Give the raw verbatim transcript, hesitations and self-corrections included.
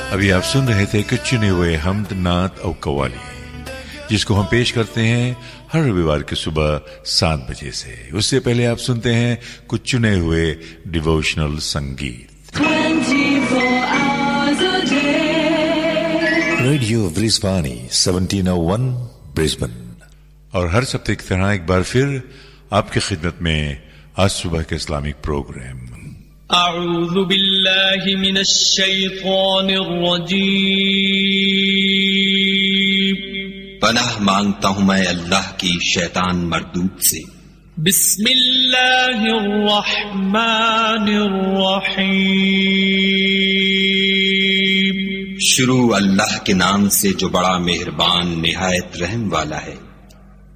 अभी आप सुन रहे थे कुछ चुने हुए हमद, नात और कव्वाली, जिसको हम पेश करते हैं हर रविवार की सुबह सात बजे से। उससे पहले आप सुनते हैं कुछ चुने हुए डिवोशनल संगीत। रेडियो ब्रिस्बानी सत्रह सौ एक ब्रिस्बेन। और हर सप्ताह की तरह एक बार फिर आपकी खिदमत में आज सुबह के इस्लामिक प्रोग्राम। अऊज़ु बिल्लाहि मिनश शैतानिर रजीम। पनाह मांगता हूं मैं अल्लाह की शैतान मरदूद से। बिस्मिल्लाहिर रहमानिर रहीम। शुरू अल्लाह के नाम से जो बड़ा मेहरबान निहायत रहम वाला है।